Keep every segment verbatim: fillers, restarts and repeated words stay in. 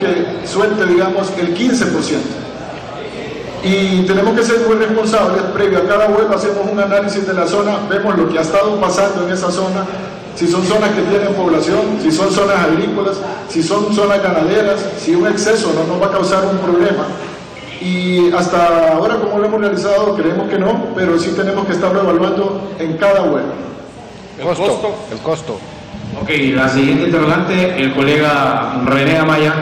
que suelte, digamos, el quince por ciento. Y tenemos que ser muy responsables. Previo a cada vuelo hacemos un análisis de la zona, vemos lo que ha estado pasando en esa zona, si son zonas que tienen población, si son zonas agrícolas, si son zonas ganaderas, si un exceso no nos va a causar un problema. Y hasta ahora, como lo hemos realizado, creemos que no, pero sí tenemos que estarlo evaluando en cada vuelo. ¿El costo? El costo. Ok, la siguiente interrogante, el colega René Amaya.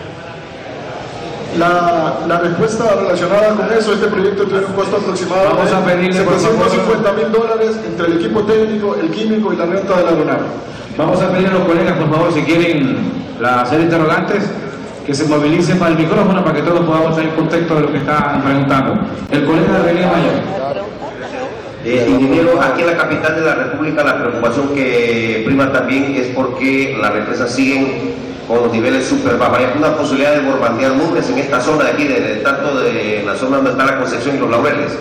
La, la respuesta relacionada con eso, este proyecto tiene un costo aproximado Vamos a pedirle, de setecientos cincuenta mil dólares entre el equipo técnico, el químico y la renta de la aeronave. Vamos a pedir a los colegas, por favor, si quieren la serie de interrogantes, que se movilicen para el micrófono para que todos podamos tener contexto de lo que están preguntando. El colega René Amaya. Eh, ingeniero, aquí en la capital de la República la preocupación que prima también es porque las represas siguen con los niveles súper bajos. Hay una posibilidad de bombardear nubes en esta zona de aquí, de, de, tanto de la zona donde está la Concepción y los Laureles.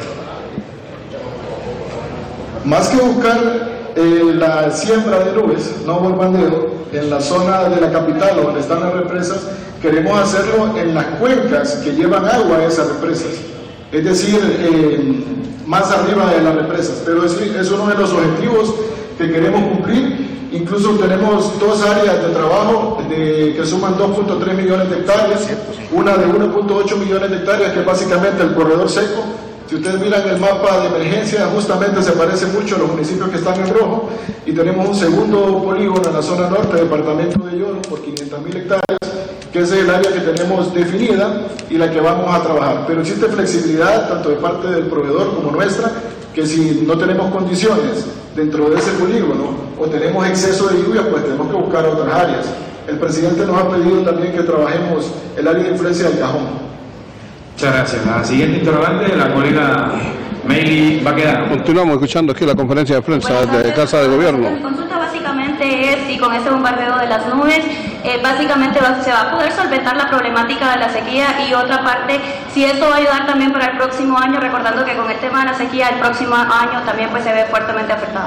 Más que buscar eh, la siembra de nubes, no bombardeo, en la zona de la capital o donde están las represas, queremos hacerlo en las cuencas que llevan agua a esas represas. Es decir, eh, más arriba de las represas, pero es, es uno de los objetivos que queremos cumplir. Incluso tenemos dos áreas de trabajo de, que suman dos punto tres millones de hectáreas, una de uno punto ocho millones de hectáreas, que es básicamente el corredor seco. Si ustedes miran el mapa de emergencia, justamente se parece mucho a los municipios que están en rojo, y tenemos un segundo polígono en la zona norte, departamento de Lloro, por quinientas mil hectáreas, que es el área que tenemos definida y la que vamos a trabajar. Pero existe flexibilidad tanto de parte del proveedor como nuestra, que si no tenemos condiciones dentro de ese polígono o tenemos exceso de lluvia, pues tenemos que buscar otras áreas. El presidente nos ha pedido también que trabajemos el área de influencia del Cajón. Muchas gracias. La siguiente interrogante, la colega Meili Baquedano. Continuamos escuchando aquí la conferencia de prensa bueno, de Casa de Gobierno. Mi consulta básicamente es si con ese bombardeo de las nubes, eh, básicamente va, se va a poder solventar la problemática de la sequía, y otra parte, si esto va a ayudar también para el próximo año, recordando que con el tema de la sequía el próximo año también pues se ve fuertemente afectado.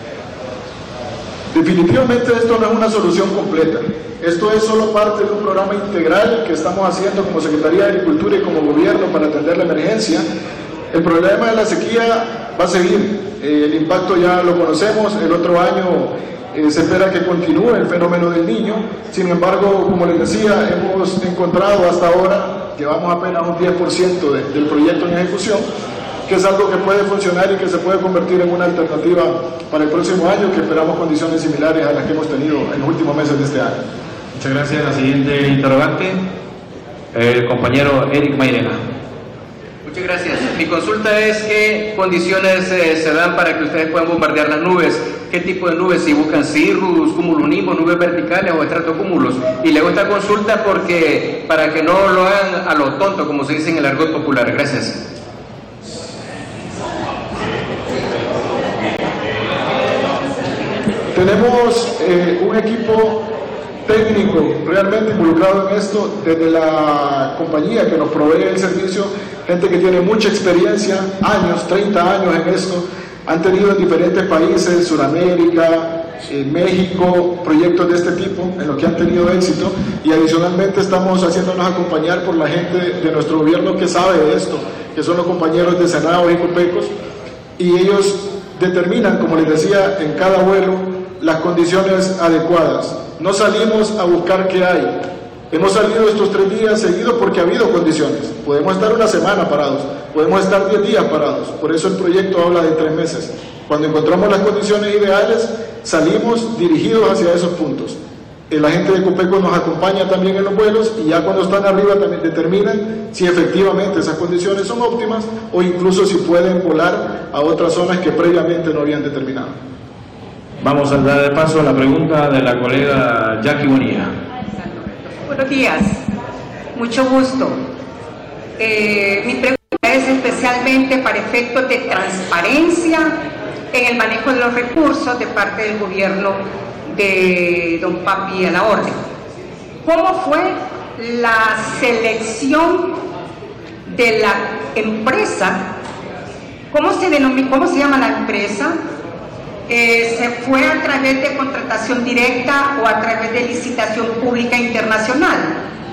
Definitivamente esto no es una solución completa. Esto es solo parte de un programa integral que estamos haciendo como Secretaría de Agricultura y como gobierno para atender la emergencia. El problema de la sequía va a seguir, eh, el impacto ya lo conocemos, el otro año eh, se espera que continúe el fenómeno del Niño. Sin embargo, como les decía, hemos encontrado hasta ahora que vamos apenas un diez por ciento de, del proyecto en ejecución, que es algo que puede funcionar y que se puede convertir en una alternativa para el próximo año, que esperamos condiciones similares a las que hemos tenido en los últimos meses de este año. Muchas gracias. La siguiente interrogante, el compañero Eric Mairena. Muchas gracias. Mi consulta es qué condiciones eh, se dan para que ustedes puedan bombardear las nubes, qué tipo de nubes, si buscan cirrus, cumulonimbus, nubes verticales o estratocúmulos. Y le hago esta consulta porque para que no lo hagan a lo tonto, como se dice en el argot popular. Gracias. Tenemos eh, un equipo técnico realmente involucrado en esto, desde la compañía que nos provee el servicio, gente que tiene mucha experiencia, años, treinta años en esto, han tenido en diferentes países, Sudamérica, eh, México, proyectos de este tipo en los que han tenido éxito, y adicionalmente estamos haciéndonos acompañar por la gente de nuestro gobierno que sabe de esto, que son los compañeros de Senado y Copecos, y ellos determinan, como les decía, en cada vuelo las condiciones adecuadas. No salimos a buscar qué hay. Hemos salido estos tres días seguidos porque ha habido condiciones. Podemos estar una semana parados, podemos estar diez días parados. Por eso el proyecto habla de tres meses. Cuando encontramos las condiciones ideales, salimos dirigidos hacia esos puntos. La gente de Copeco nos acompaña también en los vuelos, y ya cuando están arriba también determinan si efectivamente esas condiciones son óptimas o incluso si pueden volar a otras zonas que previamente no habían determinado. Vamos a dar paso a la pregunta de la colega Jackie Bonilla. Buenos días, mucho gusto. Eh, mi pregunta es especialmente para efectos de transparencia en el manejo de los recursos de parte del gobierno de don Papi a la orden. ¿Cómo fue la selección de la empresa? ¿Cómo se denomina, cómo se llama la empresa? Eh, ¿Se fue a través de contratación directa o a través de licitación pública internacional?